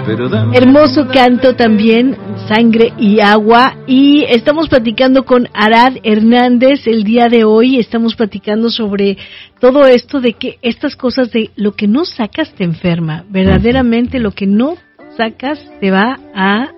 Hermoso canto también, Sangre y Agua. Y estamos platicando con Arad Hernández el día de hoy. Estamos platicando sobre todo esto de que estas cosas de lo que no sacas te enferma. Verdaderamente lo que no sacas te va a...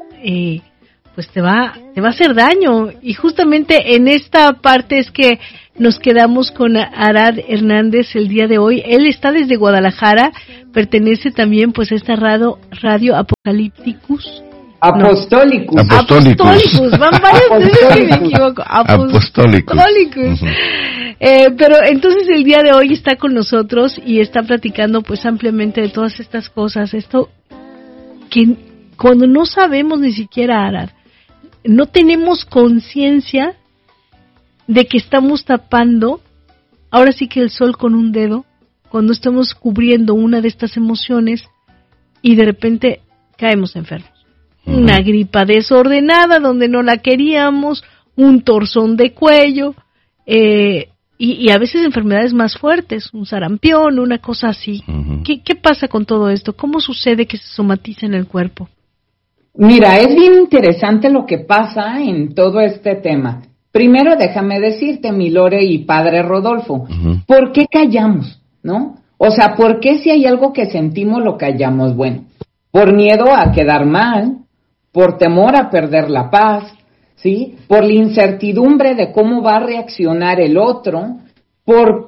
te va a hacer daño. Y justamente en esta parte es que nos quedamos con Arad Hernández el día de hoy. Él está desde Guadalajara, pertenece también pues a esta radio Apocalípticus. Apostólicus. No. Apostólicus. Van varias veces que me equivoco. Apostólicus. Pero entonces el día de hoy está con nosotros y está platicando pues ampliamente de todas estas cosas. Esto que cuando no sabemos ni siquiera, Arad, no tenemos conciencia de que estamos tapando, ahora sí que el sol con un dedo, cuando estamos cubriendo una de estas emociones y de repente caemos enfermos. Una gripa desordenada donde no la queríamos, un torzón de cuello, y a veces enfermedades más fuertes, un sarampión, una cosa así. ¿Qué pasa con todo esto? ¿Cómo sucede que se somatiza en el cuerpo? Mira, es bien interesante lo que pasa en todo este tema. Primero, déjame decirte, mi Lore y padre Rodolfo, ¿por qué callamos, no? O sea, ¿por qué si hay algo que sentimos lo callamos? Bueno, por miedo a quedar mal, por temor a perder la paz, ¿sí? Por la incertidumbre de cómo va a reaccionar el otro, por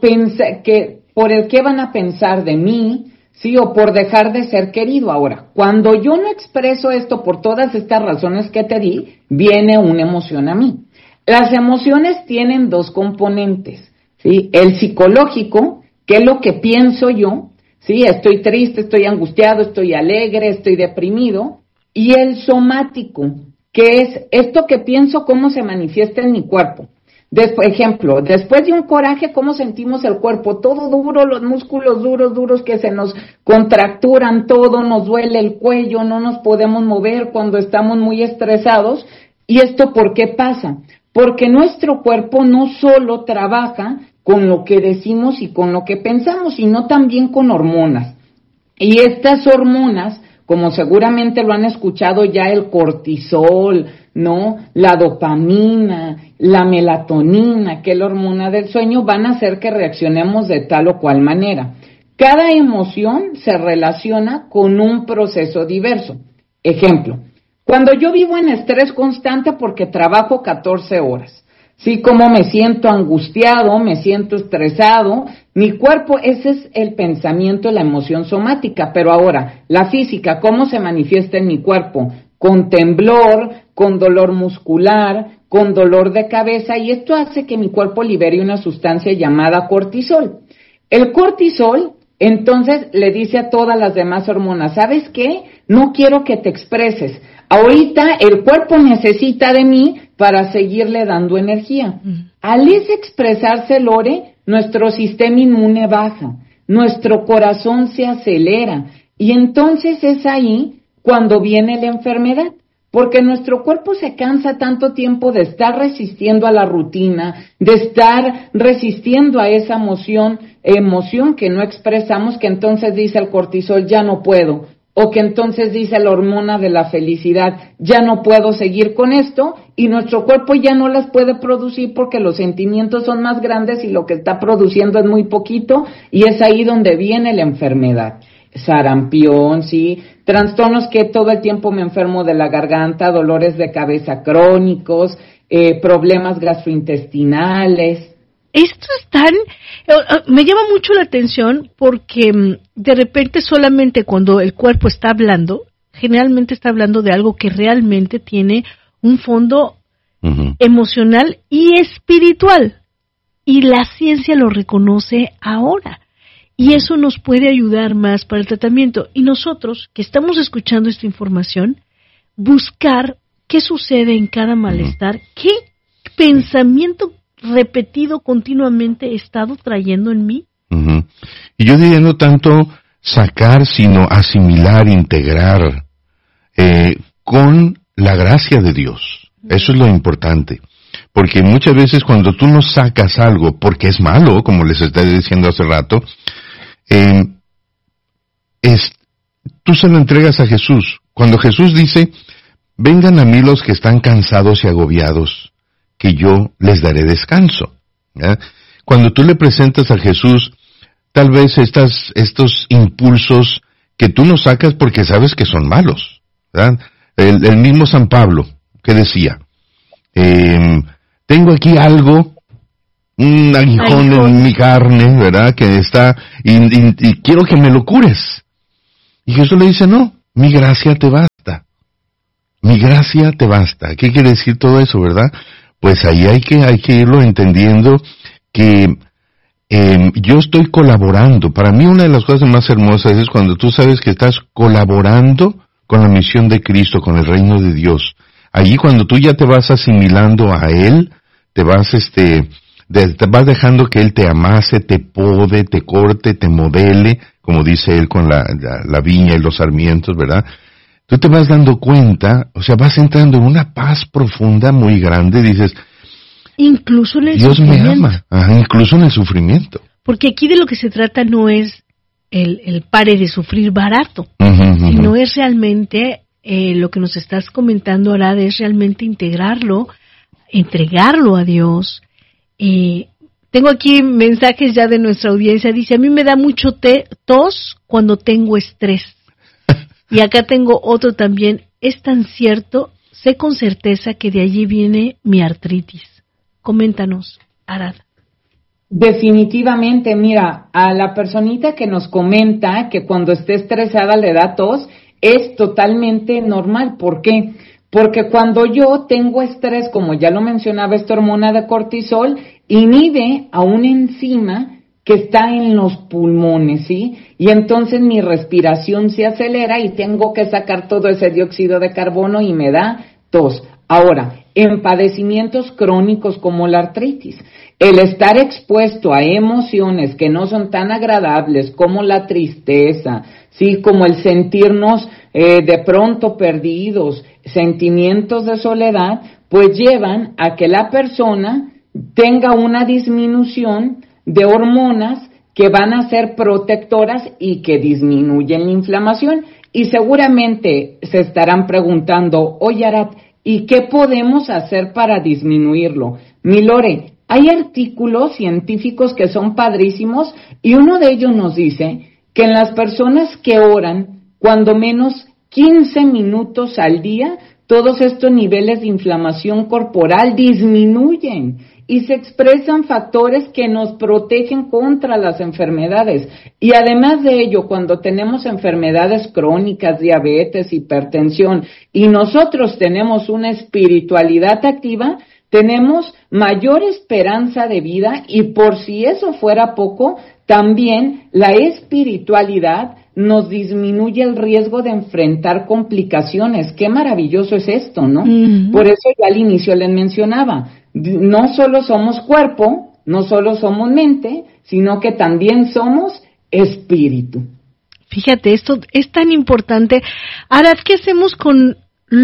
el qué van a pensar de mí, ¿sí? O por dejar de ser querido. Ahora, cuando yo no expreso esto por todas estas razones que te di, viene una emoción a mí. Las emociones tienen dos componentes, ¿sí? El psicológico, que es lo que pienso yo, ¿sí? Estoy triste, estoy angustiado, estoy alegre, estoy deprimido. Y el somático, que es esto que pienso, cómo se manifiesta en mi cuerpo. Ejemplo, después de un coraje, ¿cómo sentimos el cuerpo? Todo duro, los músculos duros que se nos contracturan, todo nos duele el cuello, no nos podemos mover cuando estamos muy estresados. ¿Y esto por qué pasa? Porque nuestro cuerpo no solo trabaja con lo que decimos y con lo que pensamos, sino también con hormonas. Y estas hormonas, como seguramente lo han escuchado ya, el cortisol, ¿no? La dopamina, la melatonina, que es la hormona del sueño, van a hacer que reaccionemos de tal o cual manera. Cada emoción se relaciona con un proceso diverso. Ejemplo, cuando yo vivo en estrés constante porque trabajo 14 horas, ¿sí? Como me siento angustiado, me siento estresado, mi cuerpo, ese es el pensamiento, la emoción somática. Pero ahora, la física, ¿cómo se manifiesta en mi cuerpo? Con temblor, con dolor muscular, con dolor de cabeza, y esto hace que mi cuerpo libere una sustancia llamada cortisol. El cortisol, entonces, le dice a todas las demás hormonas, ¿sabes qué? No quiero que te expreses. Ahorita el cuerpo necesita de mí para seguirle dando energía. Al expresarse, Lore, nuestro sistema inmune baja, nuestro corazón se acelera, y entonces es ahí cuando viene la enfermedad, porque nuestro cuerpo se cansa tanto tiempo de estar resistiendo a la rutina, de estar resistiendo a esa emoción que no expresamos, que entonces dice el cortisol, ya no puedo. O que entonces dice la hormona de la felicidad, ya no puedo seguir con esto, y nuestro cuerpo ya no las puede producir porque los sentimientos son más grandes y lo que está produciendo es muy poquito, y es ahí donde viene la enfermedad. Sarampión, sí, trastornos que todo el tiempo me enfermo de la garganta, dolores de cabeza crónicos, problemas gastrointestinales. Esto es tan... me llama mucho la atención porque de repente solamente cuando el cuerpo está hablando, generalmente está hablando de algo que realmente tiene un fondo emocional y espiritual. Y la ciencia lo reconoce ahora. Y eso nos puede ayudar más para el tratamiento. Y nosotros, que estamos escuchando esta información, buscar qué sucede en cada malestar, qué pensamiento repetido continuamente he estado trayendo en mí. Y yo diría no tanto sacar, sino asimilar, integrar con la gracia de Dios. Eso es lo importante. Porque muchas veces cuando tú no sacas algo porque es malo, como les estoy diciendo hace rato, tú se lo entregas a Jesús Cuando Jesús dice, vengan a mí los que están cansados y agobiados, que yo les daré descanso. ¿Ya? Cuando tú le presentas a Jesús, tal vez estos impulsos que tú no sacas porque sabes que son malos, ¿verdad? El mismo San Pablo, que decía, tengo aquí algo, un aguijón en mi carne, ¿verdad? Que está, y quiero que me lo cures. Y Jesús le dice, no, mi gracia te basta. Mi gracia te basta. ¿Qué quiere decir todo eso, verdad? Pues ahí hay que irlo entendiendo que yo estoy colaborando. Para mí una de las cosas más hermosas es cuando tú sabes que estás colaborando con la misión de Cristo, con el reino de Dios. Allí cuando tú ya te vas asimilando a Él, te vas dejando que Él te amase, te pode, te corte, te modele, como dice Él con la viña y los sarmientos, ¿verdad? Tú te vas dando cuenta, o sea, vas entrando en una paz profunda muy grande, dices, incluso en el Dios sufrimiento. me ama, ajá, incluso en el sufrimiento. Porque aquí de lo que se trata no es el pare de sufrir barato, sino es realmente, lo que nos estás comentando, Arad, es realmente integrarlo, entregarlo a Dios. Tengo aquí mensajes ya de nuestra audiencia, dice, a mí me da mucho tos cuando tengo estrés. Y acá tengo otro también, es tan cierto, sé con certeza que de allí viene mi artritis. Coméntanos, Arad. Definitivamente, mira, a la personita que nos comenta que cuando esté estresada le da tos, es totalmente normal. ¿Por qué? Porque cuando yo tengo estrés, como ya lo mencionaba, esta hormona de cortisol inhibe a una enzima que está en los pulmones, ¿sí? Y entonces mi respiración se acelera y tengo que sacar todo ese dióxido de carbono y me da tos. Ahora, en padecimientos crónicos como la artritis, el estar expuesto a emociones que no son tan agradables como la tristeza, sí, como el sentirnos de pronto perdidos, sentimientos de soledad, pues llevan a que la persona tenga una disminución de hormonas que van a ser protectoras y que disminuyen la inflamación. Y seguramente se estarán preguntando, oye Arad, ¿y qué podemos hacer para disminuirlo? Mi Lore, hay artículos científicos que son padrísimos y uno de ellos nos dice que en las personas que oran, cuando menos 15 minutos al día, todos estos niveles de inflamación corporal disminuyen y se expresan factores que nos protegen contra las enfermedades. Y además de ello, cuando tenemos enfermedades crónicas, diabetes, hipertensión, y nosotros tenemos una espiritualidad activa, tenemos mayor esperanza de vida y por si eso fuera poco, también la espiritualidad nos disminuye el riesgo de enfrentar complicaciones. Qué maravilloso es esto, ¿no? Por eso ya al inicio les mencionaba, no solo somos cuerpo, no solo somos mente, sino que también somos espíritu. Fíjate, esto es tan importante. Arad, ¿qué hacemos con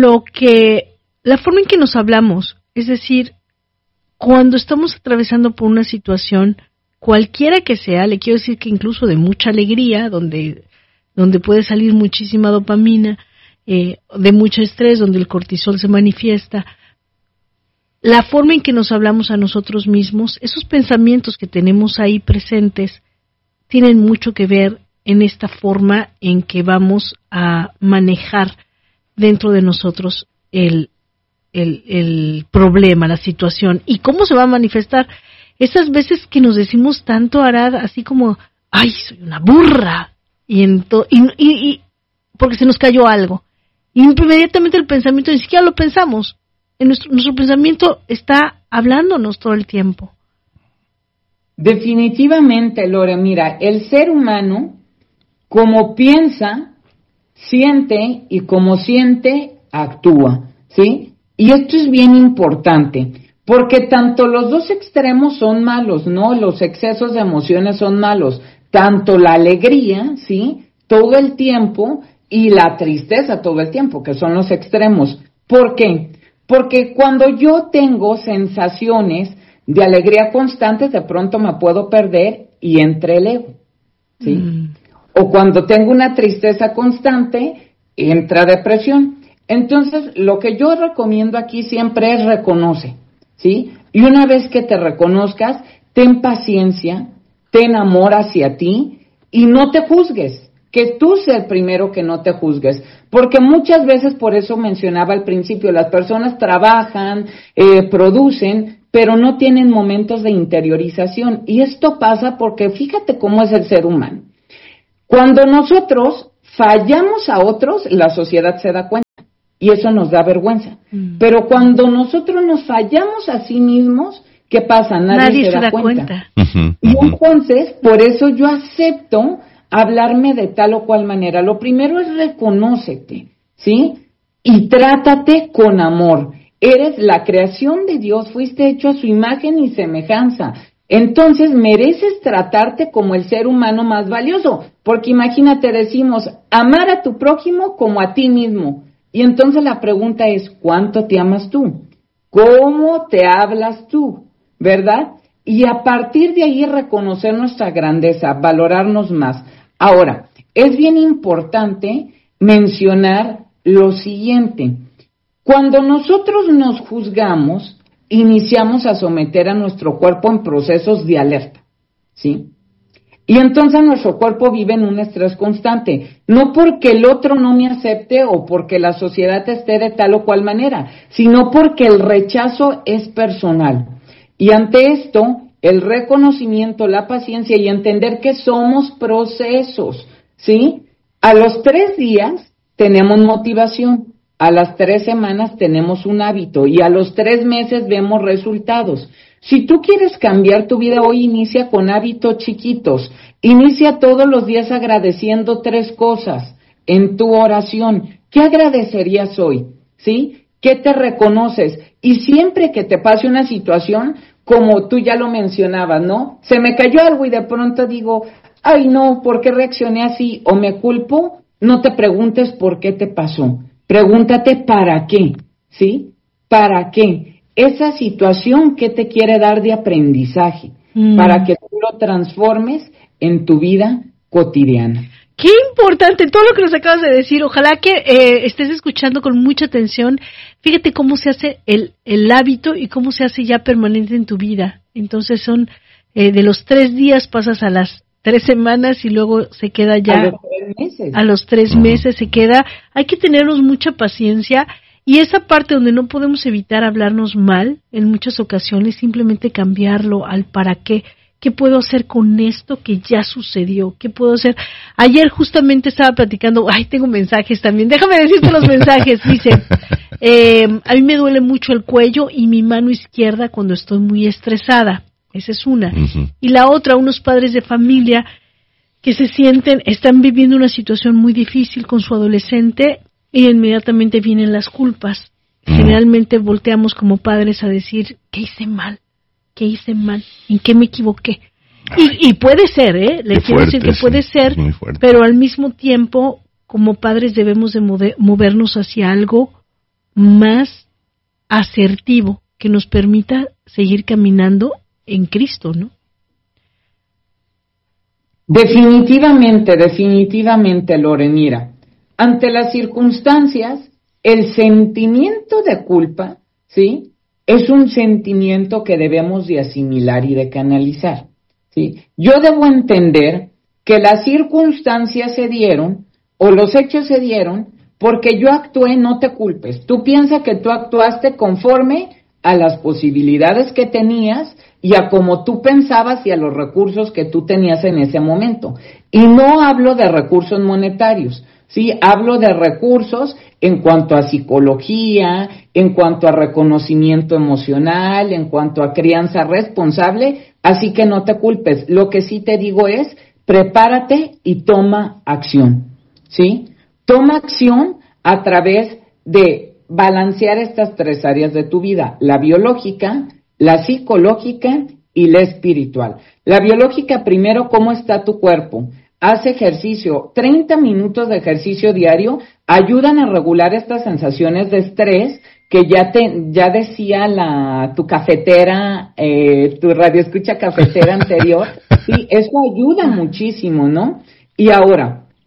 la forma en que nos hablamos? Es decir, cuando estamos atravesando por una situación, cualquiera que sea, le quiero decir que incluso de mucha alegría, donde puede salir muchísima dopamina, de mucho estrés, donde el cortisol se manifiesta, la forma en que nos hablamos a nosotros mismos, esos pensamientos que tenemos ahí presentes, tienen mucho que ver en esta forma en que vamos a manejar dentro de nosotros el problema, la situación, y cómo se va a manifestar. Esas veces que nos decimos tanto, Arad, así como, ay, soy una burra, y porque se nos cayó algo. Y inmediatamente el pensamiento, ni siquiera lo pensamos. Nuestro pensamiento está hablándonos todo el tiempo. Definitivamente, Lore, mira, el ser humano, como piensa, siente, y como siente, actúa, ¿sí? Y esto es bien importante, porque tanto los dos extremos son malos, ¿no? Los excesos de emociones son malos, tanto la alegría, ¿sí? Todo el tiempo, y la tristeza todo el tiempo, que son los extremos. ¿Por qué? Porque cuando yo tengo sensaciones de alegría constantes, de pronto me puedo perder y entre el ego, ¿sí? O cuando tengo una tristeza constante, entra depresión. Entonces, lo que yo recomiendo aquí siempre es reconoce, ¿sí? Y una vez que te reconozcas, ten paciencia, ten amor hacia ti y no te juzgues. Que tú seas el primero que no te juzgues, porque muchas veces, por eso mencionaba al principio, las personas trabajan, producen, pero no tienen momentos de interiorización, y esto pasa porque fíjate cómo es el ser humano. Cuando nosotros fallamos a otros, la sociedad se da cuenta, y eso nos da vergüenza, pero cuando nosotros nos fallamos a sí mismos, ¿qué pasa? Nadie se da cuenta. Y entonces, por eso yo acepto hablarme de tal o cual manera. Lo primero es reconócete, ¿sí? Y trátate con amor. Eres la creación de Dios, fuiste hecho a su imagen y semejanza. Entonces mereces tratarte como el ser humano más valioso, porque imagínate, decimos, amar a tu prójimo como a ti mismo. Y entonces la pregunta es, ¿cuánto te amas tú? ¿Cómo te hablas tú? ¿Verdad? Y a partir de ahí reconocer nuestra grandeza, valorarnos más. Ahora, es bien importante mencionar lo siguiente. Cuando nosotros nos juzgamos, iniciamos a someter a nuestro cuerpo en procesos de alerta, ¿sí? Y entonces nuestro cuerpo vive en un estrés constante, no porque el otro no me acepte o porque la sociedad esté de tal o cual manera, sino porque el rechazo es personal. Y ante esto, el reconocimiento, la paciencia y entender que somos procesos, ¿sí? A los 3 días tenemos motivación, a las 3 semanas tenemos un hábito y a los 3 meses vemos resultados. Si tú quieres cambiar tu vida hoy, inicia con hábitos chiquitos. Inicia todos los días agradeciendo 3 cosas en tu oración. ¿Qué agradecerías hoy? ¿Sí? ¿Qué te reconoces? Y siempre que te pase una situación, como tú ya lo mencionabas, ¿no? Se me cayó algo y de pronto digo, ay no, ¿por qué reaccioné así? O me culpo, no te preguntes por qué te pasó. Pregúntate para qué, ¿sí? ¿Para qué? Esa situación, ¿qué te quiere dar de aprendizaje? Para que tú lo transformes en tu vida cotidiana. Qué importante todo lo que nos acabas de decir. Ojalá que estés escuchando con mucha atención. Fíjate cómo se hace el hábito y cómo se hace ya permanente en tu vida. Entonces son de los 3 días pasas a las 3 semanas y luego se queda ya a los 3 meses. A los 3 meses se queda. Hay que tenernos mucha paciencia y esa parte donde no podemos evitar hablarnos mal en muchas ocasiones, simplemente cambiarlo al para qué. ¿Qué puedo hacer con esto que ya sucedió? ¿Qué puedo hacer? Ayer justamente estaba platicando, tengo mensajes también, déjame decirte los mensajes, dice, a mí me duele mucho el cuello y mi mano izquierda cuando estoy muy estresada, esa es una. Y la otra, unos padres de familia que están viviendo una situación muy difícil con su adolescente y inmediatamente vienen las culpas. Generalmente volteamos como padres a decir, ¿qué hice mal? ¿Qué hice mal? ¿En qué me equivoqué? Y puede ser, le quiero decir que puede ser, pero al mismo tiempo, como padres debemos de movernos hacia algo más asertivo, que nos permita seguir caminando en Cristo, ¿no? Definitivamente, Lore, mira, ante las circunstancias, el sentimiento de culpa, ¿sí?, es un sentimiento que debemos de asimilar y de canalizar, ¿sí? Yo debo entender que las circunstancias se dieron, o los hechos se dieron, porque yo actué, no te culpes. Tú piensas que tú actuaste conforme a las posibilidades que tenías y a como tú pensabas y a los recursos que tú tenías en ese momento. Y no hablo de recursos monetarios, ¿sí? Hablo de recursos en cuanto a psicología, en cuanto a reconocimiento emocional, en cuanto a crianza responsable, así que no te culpes. Lo que sí te digo es, prepárate y toma acción, ¿sí? Toma acción a través de balancear estas 3 áreas de tu vida, la biológica, la psicológica y la espiritual. La biológica, primero, ¿cómo está tu cuerpo? Haz ejercicio, 30 minutos de ejercicio diario ayudan a regular estas sensaciones de estrés que ya decía tu cafetera, tu radioescucha cafetera anterior, y eso ayuda muchísimo, ¿no? Y ahora,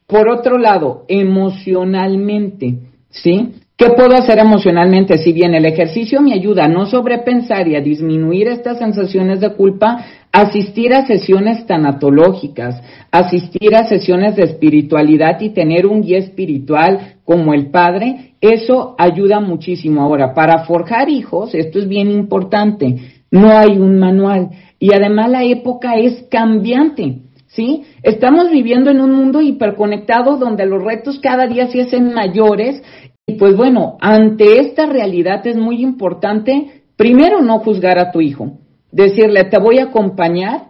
Por otro lado, emocionalmente, ¿sí? ¿Qué puedo hacer emocionalmente? Si bien el ejercicio me ayuda a no sobrepensar y a disminuir estas sensaciones de culpa, asistir a sesiones tanatológicas, asistir a sesiones de espiritualidad y tener un guía espiritual como el Padre, eso ayuda muchísimo. Ahora, para forjar hijos, esto es bien importante, no hay un manual y además la época es cambiante, ¿sí? Estamos viviendo en un mundo hiperconectado donde los retos cada día se hacen mayores. Y pues bueno, ante esta realidad es muy importante, primero, no juzgar a tu hijo, decirle, te voy a acompañar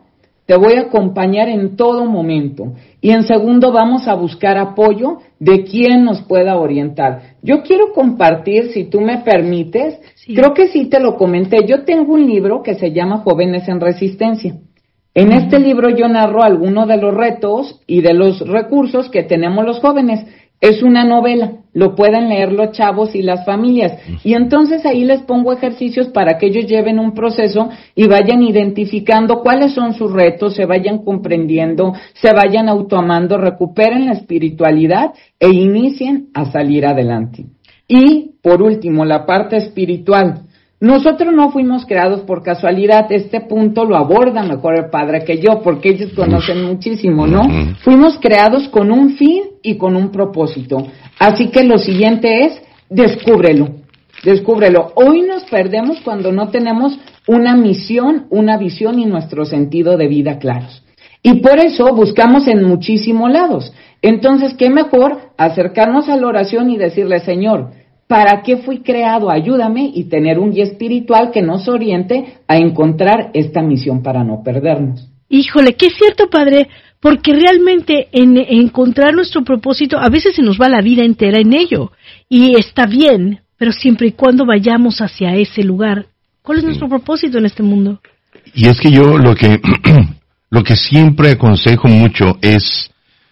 en todo momento. Y en segundo, vamos a buscar apoyo de quien nos pueda orientar. Yo quiero compartir, si tú me permites, sí. Creo que sí te lo comenté, yo tengo un libro que se llama Jóvenes en Resistencia. En este libro yo narro algunos de los retos y de los recursos que tenemos los jóvenes. Es una novela, lo pueden leer los chavos y las familias. Y entonces ahí les pongo ejercicios para que ellos lleven un proceso y vayan identificando cuáles son sus retos, se vayan comprendiendo, se vayan autoamando, recuperen la espiritualidad e inicien a salir adelante. Y, por último, la parte espiritual. Nosotros no fuimos creados por casualidad, este punto lo aborda mejor el Padre que yo, porque ellos conocen muchísimo, ¿no? Fuimos creados con un fin y con un propósito. Así que lo siguiente es, descúbrelo. Hoy nos perdemos cuando no tenemos una misión, una visión y nuestro sentido de vida claros. Y por eso buscamos en muchísimos lados. Entonces, ¿qué mejor acercarnos a la oración y decirle, Señor, ¿para qué fui creado? Ayúdame, y tener un guía espiritual que nos oriente a encontrar esta misión para no perdernos. Híjole, qué cierto, Padre, porque realmente en encontrar nuestro propósito, a veces se nos va la vida entera en ello, y está bien, pero siempre y cuando vayamos hacia ese lugar. ¿Cuál es nuestro propósito en este mundo? Y es que yo lo que siempre aconsejo mucho es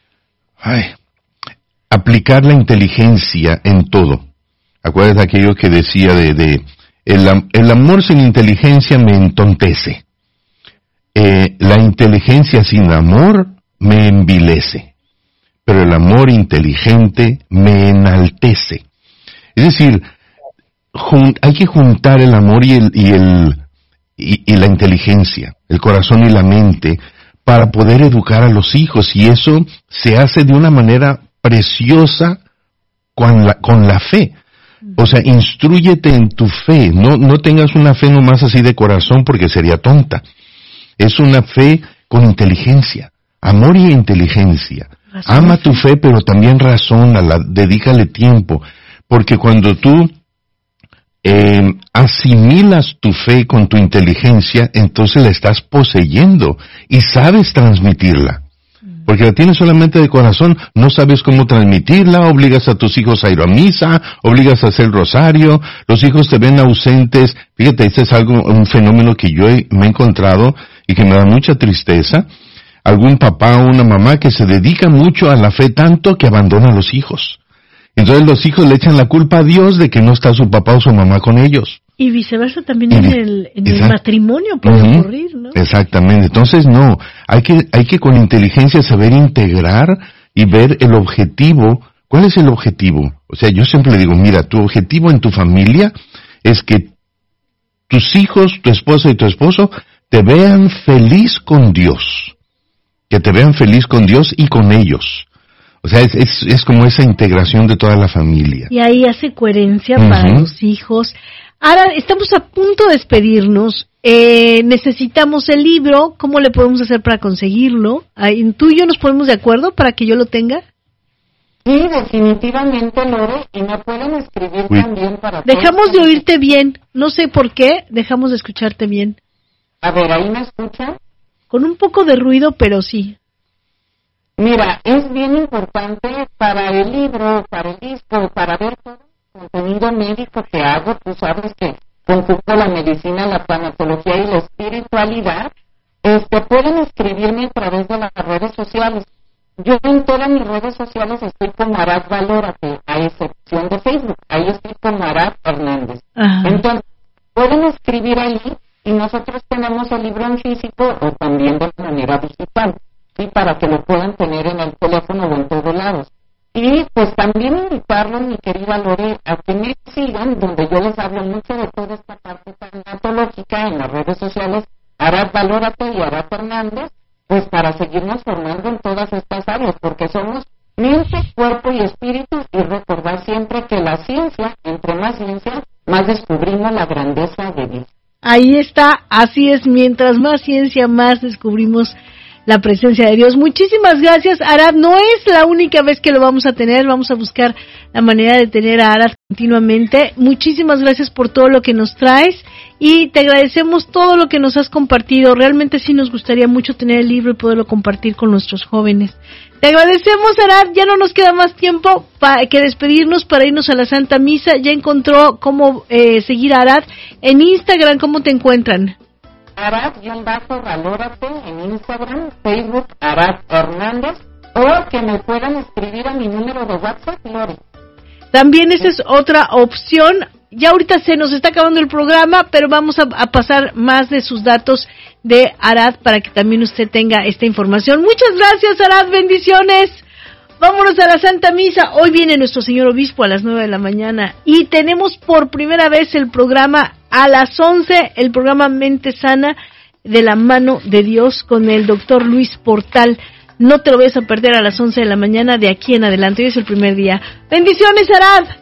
aplicar la inteligencia en todo. Acuérdate aquello que decía el amor sin inteligencia me entontece. La inteligencia sin amor me envilece. Pero el amor inteligente me enaltece. Es decir, hay que juntar el amor y la inteligencia, el corazón y la mente, para poder educar a los hijos. Y eso se hace de una manera preciosa con la fe. O sea, instrúyete en tu fe, no tengas una fe nomás así de corazón porque sería tonta. Es una fe con inteligencia, amor y inteligencia. Ama tu fe, pero también razónala, dedícale tiempo, porque cuando tú asimilas tu fe con tu inteligencia, entonces la estás poseyendo y sabes transmitirla. Porque la tienes solamente de corazón, no sabes cómo transmitirla, obligas a tus hijos a ir a misa, obligas a hacer rosario, los hijos te ven ausentes. Fíjate, este es un fenómeno que yo me he encontrado y que me da mucha tristeza. Algún papá o una mamá que se dedica mucho a la fe tanto que abandona a los hijos. Entonces los hijos le echan la culpa a Dios de que no está su papá o su mamá con ellos. Y viceversa también en el matrimonio puede ocurrir, ¿no? Exactamente. Entonces no, hay que con inteligencia saber integrar y ver el objetivo. ¿Cuál es el objetivo? O sea, yo siempre le digo, mira, tu objetivo en tu familia es que tus hijos, tu esposa y tu esposo te vean feliz con Dios. Que te vean feliz con Dios y con ellos. O sea, es como esa integración de toda la familia. Y ahí hace coherencia para los hijos. Ahora, estamos a punto de despedirnos. Necesitamos el libro. ¿Cómo le podemos hacer para conseguirlo? ¿Tú y yo nos ponemos de acuerdo para que yo lo tenga? Sí, definitivamente, Lore. Y me pueden escribir también para... Dejamos de oírte bien. No sé por qué. Dejamos de escucharte bien. A ver, ¿ahí me escuchan? Con un poco de ruido, pero sí. Mira, es bien importante para el libro, para el disco, para ver todo el contenido médico que hago. Tú sabes que conjugo la medicina, la tanatología y la espiritualidad. Pueden escribirme a través de las redes sociales. Yo en todas mis redes sociales estoy como Arad Valórate, a excepción de Facebook. Ahí estoy como Arad Hernández. Ajá. Entonces, pueden escribir ahí y nosotros tenemos el libro en físico o también de manera digital. ¿sí? Para que lo puedan tener en el teléfono o en todos lados. Y pues también invitarlos, mi querida Lore, a que me sigan, donde yo les hablo mucho de toda esta parte tanatológica en las redes sociales, Arad Valórate y Arad Hernández, pues para seguirnos formando en todas estas áreas, porque somos mente, cuerpo y espíritu, y recordar siempre que la ciencia, entre más ciencia, más descubrimos la grandeza de Dios. Ahí está, así es, mientras más ciencia, más descubrimos la presencia de Dios. Muchísimas gracias, Arad. No es la única vez que lo vamos a tener, vamos a buscar la manera de tener a Arad continuamente. Muchísimas gracias por todo lo que nos traes y te agradecemos todo lo que nos has compartido. Realmente sí nos gustaría mucho tener el libro y poderlo compartir con nuestros jóvenes. Te agradecemos, Arad. Ya no nos queda más tiempo que despedirnos para irnos a la Santa Misa. Ya encontró cómo seguir a Arad en Instagram. ¿Cómo te encuentran? Arad-Valórate en Instagram, Facebook Arad Hernández, o que me puedan escribir a mi número de WhatsApp, Lori. También esa es otra opción. Ya ahorita se nos está acabando el programa, pero vamos a pasar más de sus datos de Arad para que también usted tenga esta información. Muchas gracias, Arad, bendiciones. Vámonos a la Santa Misa. Hoy viene nuestro señor obispo a las 9 de la mañana y tenemos por primera vez el programa a las 11, el programa Mente Sana de la mano de Dios con el doctor Luis Portal. No te lo vayas a perder a las 11 de la mañana de aquí en adelante. Hoy es el primer día. Bendiciones, Arad.